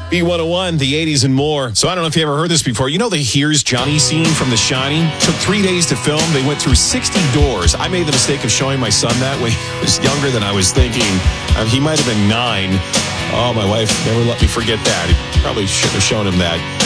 B101, the 80s and more. So I don't know if you ever heard this before. You know the Here's Johnny scene from The Shining? Took 3 days to film. They went through 60 doors. I made the mistake of showing my son that when he was younger than I was thinking. He might have been 9. Oh, my wife never let me forget that. Probably shouldn't have shown him that.